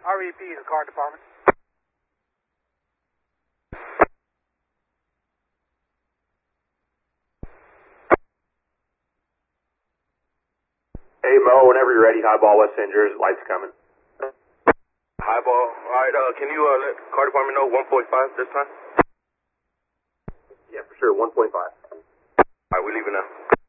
REP, the car department. Hey Mo, whenever you're ready, Highball West St. George, lights coming. Highball, alright, can you let car department know 1.5 this time? Yeah, for sure, 1.5. Alright, we leaving now.